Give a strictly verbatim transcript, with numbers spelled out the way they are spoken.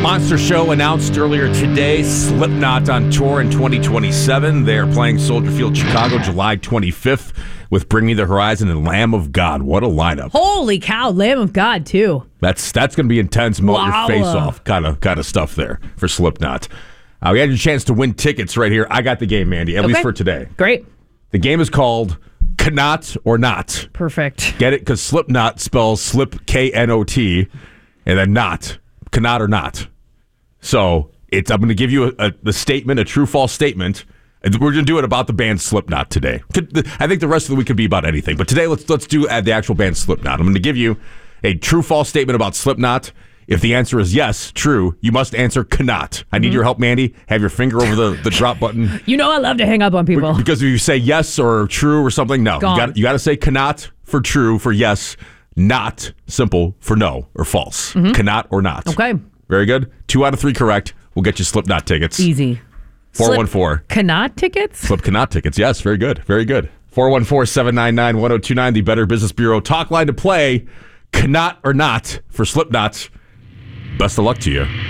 Monster Show announced earlier today, Slipknot on tour in twenty twenty-seven. They're playing Soldier Field, Chicago, July twenty-fifth with Bring Me the Horizon and Lamb of God. What a lineup. Holy cow, Lamb of God, too. That's that's going to be intense, melt Wow. your face off kind of kind of stuff there for Slipknot. Uh, we had your chance to win tickets right here. I got the game, Mandy, at Okay. least for today. Great. The game is called Knot or Not. Perfect. Get it? Because Slipknot spells slip, K N O T, and then not. Knot or not. So it's I'm going to give you a, a, a statement, a true false statement. And we're going to do it about the band Slipknot today. Could, I think the rest of the week could be about anything. But today, let's let's do uh, the actual band Slipknot. I'm going to give you a true false statement about Slipknot. If the answer is yes, true, you must answer Knot. I need mm-hmm. your help, Mandy. Have your finger over the, the drop button. You know I love to hang up on people. Because if you say yes or true or something, no. Gone. You got you got to say Knot for true, for yes, not simple for no or false. Mm-hmm. Knot or not. Okay. Very good. Two out of three correct. We'll get you Slipknot tickets. Easy. four one four. Knot tickets? Slip Knot tickets. Yes, very good. Very good. four one four, seven nine nine, one oh two nine, the Better Business Bureau talk line to play. Knot or not for Slipknot. Best of luck to you.